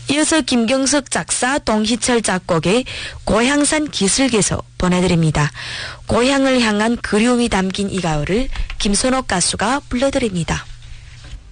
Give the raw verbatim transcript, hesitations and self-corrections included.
이어서 김경석 작사, 동희철 작곡의 고향산 기슭에서 보내드립니다. 고향을 향한 그리움이 담긴 이 가을을 김선옥 가수가 불러드립니다.